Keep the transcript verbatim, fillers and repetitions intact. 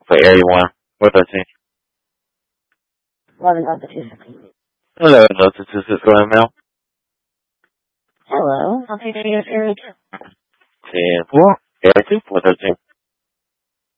for area one, four thirteen. eleven Delta two six. Hello, Delta two six, go ahead, Mel. Hello, I'll take you to area two. ten four, area two, four thirteen.